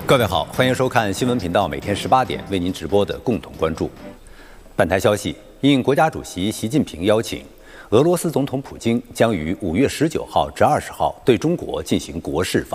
各位好，欢迎收看新闻频道每天18点为您直播的共同关注。本台消息，应国家主席习近平邀请，俄罗斯总统普京将于5月19号至20号对中国进行国事访问。